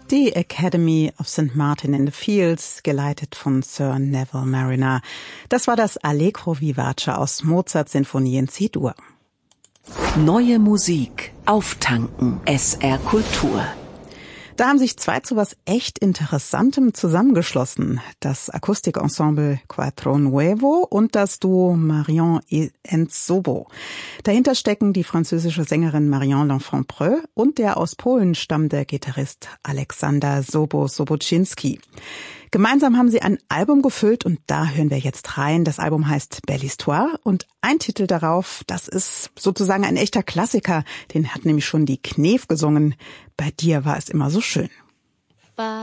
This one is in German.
Die Academy of St. Martin in the Fields, geleitet von Sir Neville Mariner. Das war das Allegro vivace aus Mozarts Sinfonie in C-Dur. Neue Musik auftanken. SR Kultur. Da haben sich zwei zu was echt Interessantem zusammengeschlossen. Das Akustikensemble Quattro Nuevo und das Duo Marion et Nsobo. Dahinter stecken die französische Sängerin Marion L'Enfant-Preux und der aus Polen stammende Gitarrist Aleksander Sobo-Sobocinski. Gemeinsam haben sie ein Album gefüllt und da hören wir jetzt rein. Das Album heißt Belle Histoire und ein Titel darauf, das ist sozusagen ein echter Klassiker. Den hat nämlich schon die Knef gesungen. Bei dir war es immer so schön.